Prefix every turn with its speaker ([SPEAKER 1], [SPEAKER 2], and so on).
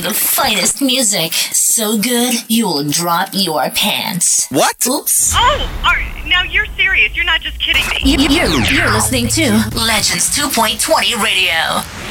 [SPEAKER 1] the finest music. So good, you'll drop your pants.
[SPEAKER 2] What?
[SPEAKER 1] Oops.
[SPEAKER 3] Now you're serious. You're not just kidding me.
[SPEAKER 1] You're listening to Legends 2.20 Radio.